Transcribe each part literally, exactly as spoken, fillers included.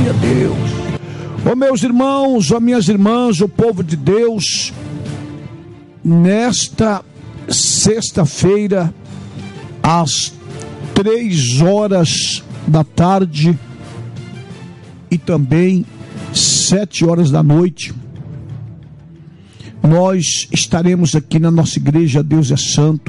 Glória a Deus. Ô meus irmãos, ó minhas irmãs, o povo de Deus, nesta sexta-feira, às três horas da tarde e também sete horas da noite, nós estaremos aqui na nossa igreja Deus é Santo,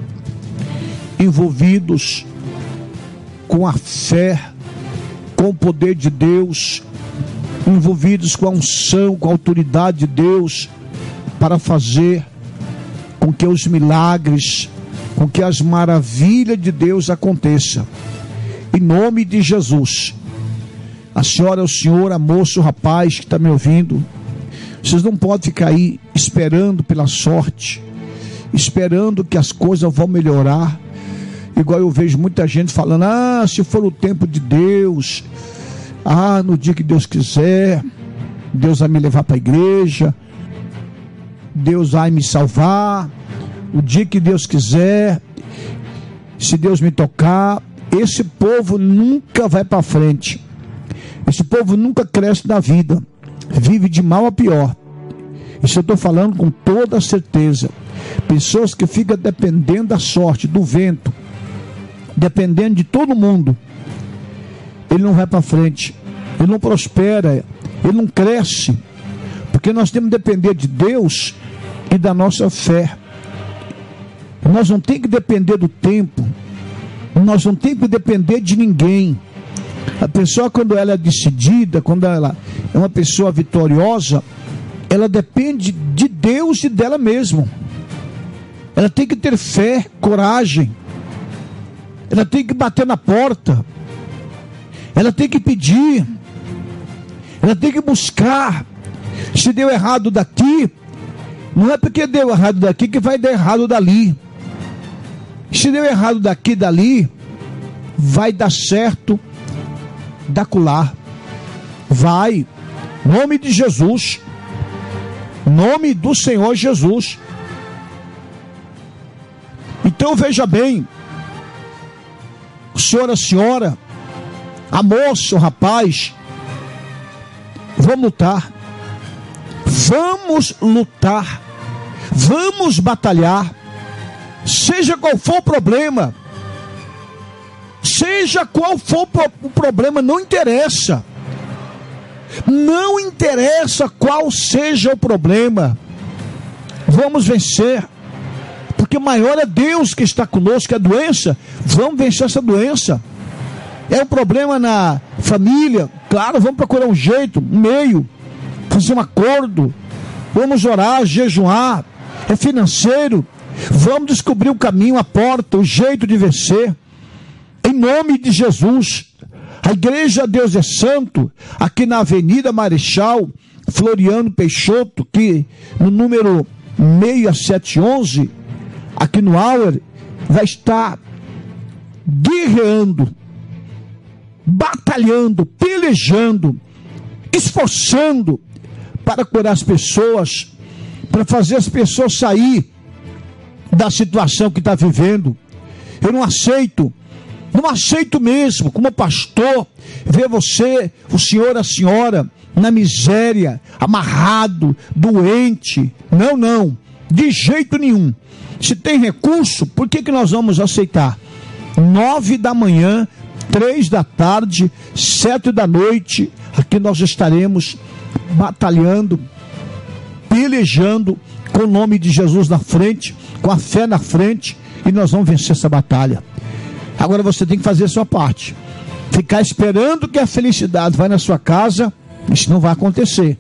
envolvidos com a fé, com o poder de Deus, envolvidos com a unção, com a autoridade de Deus, para fazer com que os milagres, com que as maravilhas de Deus aconteçam. Em nome de Jesus. A senhora, o senhor, a moça, o rapaz que está me ouvindo, vocês não podem ficar aí esperando pela sorte, esperando que as coisas vão melhorar, igual eu vejo muita gente falando, ah, se for o tempo de Deus, ah, no dia que Deus quiser, Deus vai me levar para a igreja, Deus vai me salvar, o dia que Deus quiser, se Deus me tocar. Esse povo nunca vai para frente, esse povo nunca cresce na vida, vive de mal a pior. Isso eu estou falando com toda certeza. Pessoas que ficam dependendo da sorte, do vento, dependendo de todo mundo, ele não vai para frente, ele não prospera, ele não cresce, porque nós temos que depender de Deus e da nossa fé. Nós não temos que depender do tempo, nós não temos que depender de ninguém. A pessoa, quando ela é decidida, quando ela é uma pessoa vitoriosa, ela depende de Deus e dela mesma. Ela tem que ter fé, coragem, ela tem que bater na porta, ela tem que pedir, ela tem que buscar. Se deu errado daqui, não é porque deu errado daqui que vai dar errado dali. Se deu errado daqui e dali, vai dar certo da acolá. Vai, nome de Jesus, nome do Senhor Jesus. Então veja bem, o senhor, a senhora, a moça, o rapaz, vamos lutar, vamos lutar, vamos batalhar, seja qual for o problema, seja qual for o problema, não interessa, não interessa qual seja o problema, vamos vencer, porque maior é Deus que está conosco que a doença. Vamos vencer essa doença. É um problema na família, claro, vamos procurar um jeito, um meio, fazer um acordo, vamos orar, jejuar. É financeiro, vamos descobrir o caminho, a porta, o jeito de vencer, em nome de Jesus. A igreja Deus é Santo, aqui na Avenida Marechal Floriano Peixoto, que no número seis sete um um, aqui no Auer, vai estar guerreando, batalhando, pelejando, esforçando para curar as pessoas, para fazer as pessoas sair da situação que está vivendo. Eu não aceito, não aceito mesmo, como pastor, ver você, o senhor, a senhora, na miséria, amarrado, doente. Não, não, de jeito nenhum. Se tem recurso, por que que nós vamos aceitar? Nove da manhã, três da tarde, sete da noite, aqui nós estaremos batalhando, pelejando, com o nome de Jesus na frente, com a fé na frente, e nós vamos vencer essa batalha. Agora você tem que fazer a sua parte. Ficar esperando que a felicidade vai na sua casa, isso não vai acontecer.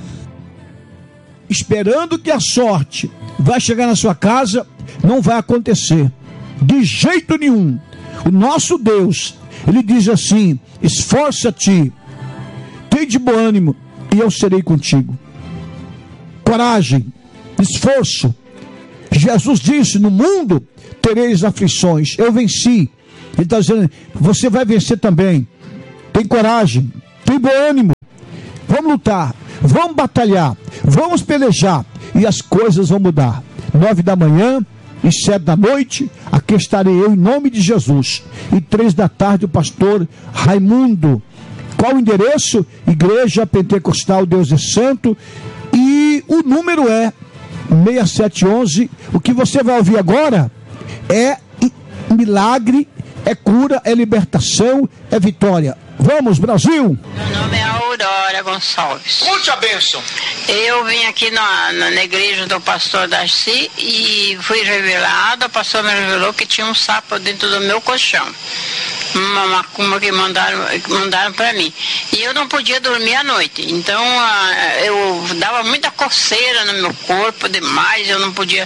Esperando que a sorte vai chegar na sua casa, não vai acontecer. De jeito nenhum. O nosso Deus, Ele diz assim: esforça-te, tem de bom ânimo, e eu serei contigo. Coragem, esforço. Jesus disse: no mundo tereis aflições, eu venci. Ele está dizendo: você vai vencer também. Tem coragem, tem bom ânimo. Vamos lutar, vamos batalhar, vamos pelejar, e as coisas vão mudar. Nove da manhã e sete da noite, aqui estarei eu em nome de Jesus. E três da tarde o pastor Raimundo, Qual o endereço? Igreja Pentecostal Deus é Santo. E o número é seis sete um um. O que você vai ouvir agora é milagre, é cura, é libertação, é vitória. Vamos, Brasil! Meu nome é Aurora Gonçalves. Conte a bênção. Eu vim aqui na, na, na igreja do pastor Darcy e fui revelado. O pastor me revelou que tinha um sapo dentro do meu colchão. Uma macumba que mandaram, mandaram para mim. E eu não podia dormir à noite. Então eu dava muita coceira no meu corpo demais. Eu não podia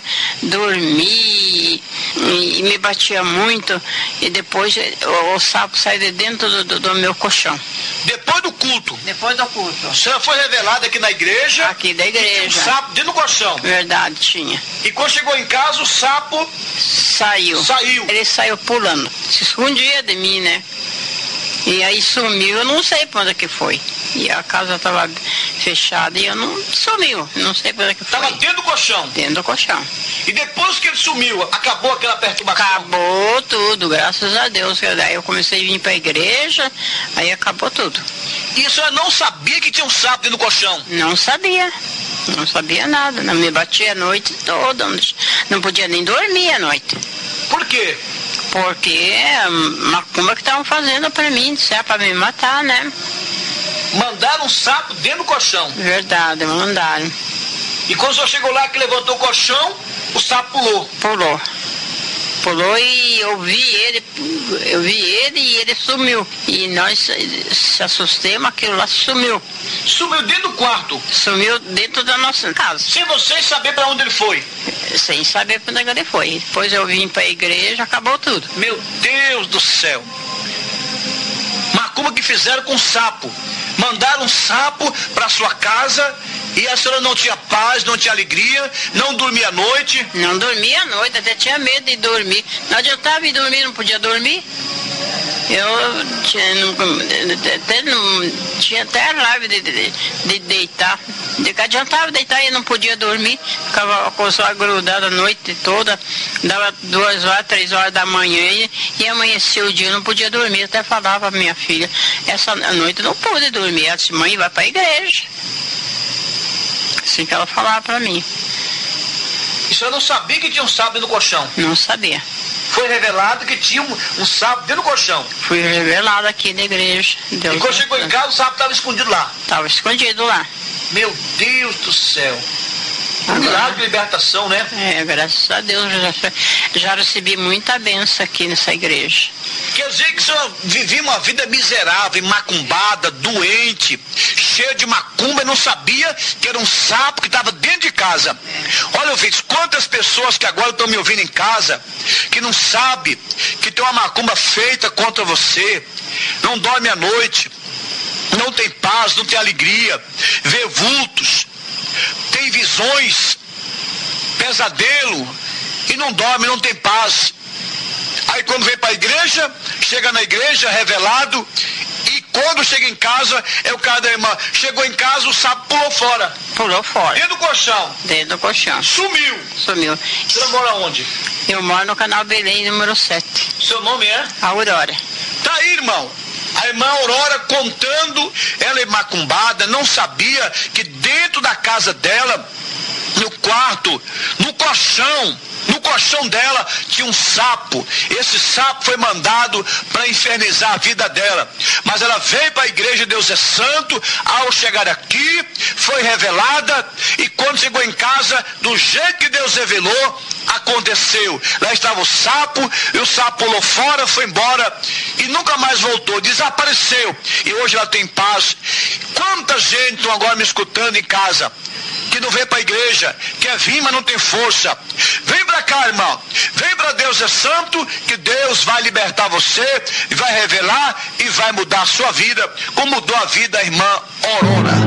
dormir e, e me batia muito. E depois o, o sapo saiu de dentro do, do, do meu colchão. Depois do culto? Depois do culto. A senhora foi revelada aqui na igreja? Aqui da igreja. Tinha um sapo dentro do colchão? Verdade, tinha. E quando chegou em casa, o sapo... Saiu. Saiu. Ele saiu pulando. Se escondia de mim, né? E aí sumiu, eu não sei para onde que foi. E a casa estava fechada e eu não sumiu, não sei para onde que foi. Estava dentro do colchão? Dentro do colchão. E depois que ele sumiu, acabou aquela perturbação? Acabou tudo, graças a Deus. Aí eu comecei a vir para a igreja, aí acabou tudo. E a senhora não sabia que tinha um sapo dentro do colchão? Não sabia. Não sabia nada, não me batia a noite toda, não podia nem dormir à noite. Por quê? Porque é macumba que estavam fazendo para mim, se é para me matar, né? Mandaram um sapo dentro do colchão? Verdade, mandaram. E quando o senhor chegou lá que levantou o colchão, o sapo pulou? Pulou. Pulou e eu vi ele, eu vi ele e ele sumiu. E nós se assustamos, aquilo lá sumiu. Sumiu dentro do quarto? Sumiu dentro da nossa casa. Sem vocês saber para onde ele foi? Sem saber para onde ele foi. Depois eu vim para a igreja, acabou tudo. Meu Deus do céu! Macumba que fizeram com sapo. Mandaram um sapo para sua casa e a senhora não tinha paz, não tinha alegria, não dormia à noite? Não dormia à noite, até tinha medo de dormir. Não adiantava ir dormir, não podia dormir. Eu tinha, não, até, não, tinha até raiva de, de, de deitar. De que adiantava deitar e não podia dormir. Ficava com o sol grudado a noite toda. Dava duas horas, três horas da manhã e, e amanhecia o dia, eu não podia dormir. Eu até falava para minha filha, essa noite eu não pude dormir. Ela disse, mãe, vai para a igreja. Assim que ela falava para mim. E a senhora não sabia que tinha um sapo dentro do colchão? Não sabia. Foi revelado que tinha um, um sapo dentro do colchão? Fui revelado aqui na igreja. Deus e quando chegou em casa, o sapo estava escondido lá? Estava escondido lá. Meu Deus do céu. Um milagre de libertação, né? É, graças a Deus. Já, já recebi muita bênção aqui nessa igreja. Quer dizer que o senhor vivia uma vida miserável, macumbada, doente, cheia de macumba e não sabia que era um sapo que estava dentro de casa. Olha, ouvintes, quantas pessoas que agora estão me ouvindo em casa, que não sabe que tem uma macumba feita contra você, não dorme à noite, não tem paz, não tem alegria, vê vultos, tem visões, pesadelo, e não dorme, não tem paz. Aí quando vem para a igreja, chega na igreja revelado, e quando chega em casa, é o cara da irmã, chegou em casa, o sapo pulou fora. Pulou fora. Dentro do colchão. Dentro do colchão. Sumiu. Sumiu. Você mora onde? Eu moro no canal Belém, número sete. Seu nome é? Aurora. Tá aí, irmão. A irmã Aurora contando, ela é macumbada, não sabia que dentro da casa dela, no quarto, no colchão, no colchão dela tinha um sapo. Esse sapo foi mandado para infernizar a vida dela. Mas ela veio para a igreja Deus é Santo. Ao chegar aqui, foi revelada. E quando chegou em casa, do jeito que Deus revelou, aconteceu. Lá estava o sapo, e o sapo pulou fora, foi embora e nunca mais voltou, desapareceu. E hoje ela tem paz. Quanta gente estão agora me escutando em casa, que não vem para a igreja, quer vir, mas não tem força. Vem para cá, irmão. Vem para Deus é Santo, que Deus vai libertar você, e vai revelar e vai mudar a sua vida, como mudou a vida da irmã Aurora.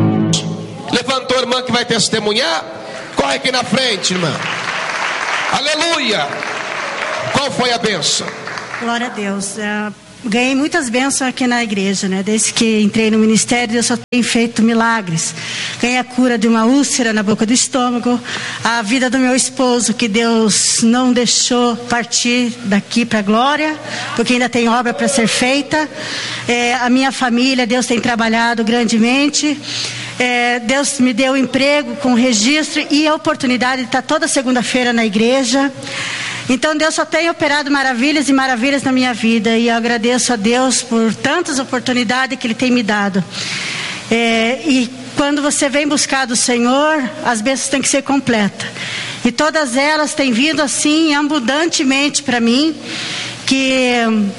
Levantou a irmã que vai testemunhar? Corre aqui na frente, irmã. Aleluia! Qual foi a bênção? Glória a Deus. ganhei muitas bênçãos aqui na igreja, né? Desde que entrei no ministério, Deus só tem feito milagres. Ganhei a cura de uma úlcera na boca do estômago, a vida do meu esposo, que Deus não deixou partir daqui para a glória, porque ainda tem obra para ser feita. É, a minha família, Deus tem trabalhado grandemente. É, Deus me deu emprego com registro e a oportunidade de estar toda segunda-feira na igreja. Então Deus só tem operado maravilhas e maravilhas na minha vida, e eu agradeço a Deus por tantas oportunidades que Ele tem me dado. É, e quando você vem buscar do Senhor, as bênçãos têm que ser completas, e todas elas têm vindo assim abundantemente para mim, que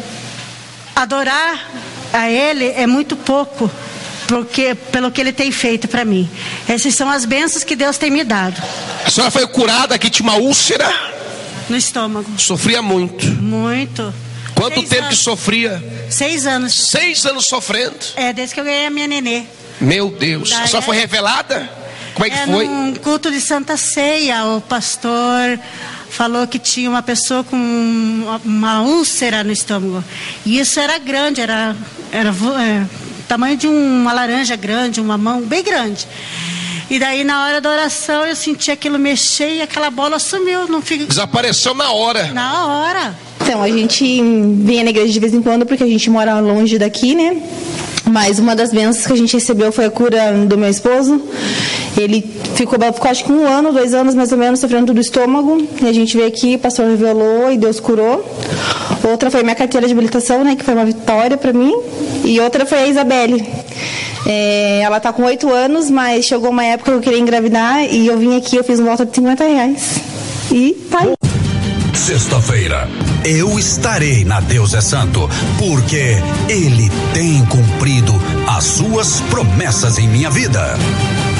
adorar a Ele é muito pouco, porque, pelo que Ele tem feito para mim. Essas são as bênçãos que Deus tem me dado. A senhora foi curada, aqui tinha uma úlcera no estômago. Sofria muito. Muito. Quanto Seis tempo anos. que sofria? Seis anos. Seis anos sofrendo? É, desde que eu ganhei a minha nenê. Meu Deus. Daí A senhora é... foi revelada? Como é que é, foi? Num culto de Santa Ceia, o pastor falou que tinha uma pessoa com uma, uma úlcera no estômago. E isso era grande, era, era é, tamanho de uma laranja grande, uma mão bem grande. E daí na hora da oração eu senti aquilo mexer e aquela bola sumiu. Não fica... Desapareceu na hora. Na hora. Então, a gente vem na igreja de vez em quando porque a gente mora longe daqui, né? Mas uma das bênçãos que a gente recebeu foi a cura do meu esposo. Ele ficou, ficou acho que um ano, dois anos mais ou menos, sofrendo do estômago. E a gente veio aqui, o pastor revelou e Deus curou. Outra foi minha carteira de habilitação, né? Que foi uma vitória para mim. E outra foi a Isabelle. É, ela tá com oito anos, mas chegou uma época que eu queria engravidar e eu vim aqui, eu fiz um volta de cinquenta reais. E tá aí. Sexta-feira, eu estarei na Deus é Santo, porque Ele tem cumprido as suas promessas em minha vida.